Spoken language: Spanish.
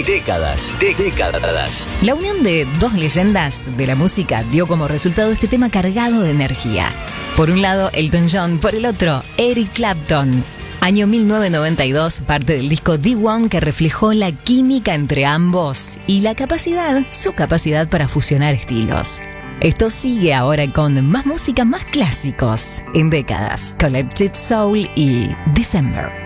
Décadas. La unión de dos leyendas de la música dio como resultado este tema cargado de energía. Por un lado, Elton John, por el otro, Eric Clapton. Año 1992, parte del disco The One que reflejó la química entre ambos y su capacidad para fusionar estilos. Esto sigue ahora con más música, más clásicos en décadas. Collective Soul y December.